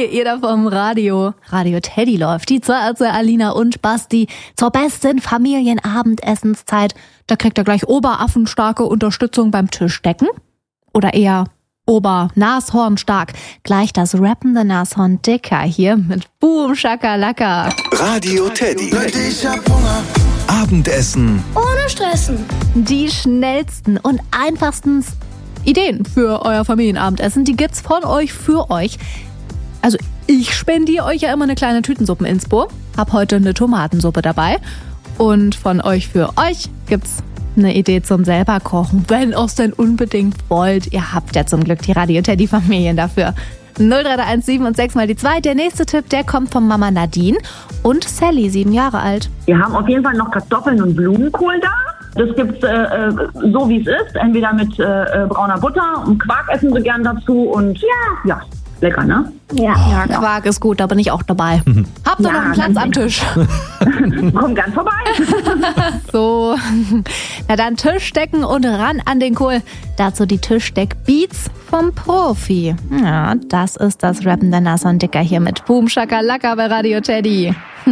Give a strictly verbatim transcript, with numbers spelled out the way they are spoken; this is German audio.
Eder vom Radio. Radio Teddy läuft. Die Zeit für Alina und Basti zur besten Familienabendessenszeit. Da kriegt er gleich oberaffenstarke Unterstützung beim Tischdecken. Oder eher Ober-Nashorn-stark. Gleich das rappende Nashorn Dicker hier mit Boom Shakalaka. Radio Teddy. Abendessen ohne Stressen. Die schnellsten und einfachsten Ideen für euer Familienabendessen, die gibt's von euch für euch. Also ich spendiere euch ja immer eine kleine Tütensuppen-Inspo. Hab heute eine Tomatensuppe dabei. Und von euch für euch gibt's eine Idee zum selber kochen, wenn ihr es denn unbedingt wollt. Ihr habt ja zum Glück die Radio Teddy Familien dafür. null drei eins sieben und sechs mal die zwei. Der nächste Tipp, der kommt von Mama Nadine und Sally, sieben Jahre alt. Wir haben auf jeden Fall noch Kartoffeln und Blumenkohl da. Das gibt's äh, so wie es ist, entweder mit äh, brauner Butter und Quark essen sie gern dazu und ja, ja lecker, ne? Ja, oh, ja Quark ja. ist gut, da bin ich auch dabei. Mhm. Habt ihr ja, noch einen Platz am Tisch? Komm gern vorbei. So, na dann Tischdecken und ran an den Kohl. Dazu die Tischdeck-Beats vom Profi. Ja, das ist das rappende Nashorn Dicker hier mit Boom Shakalaka bei Radio Teddy.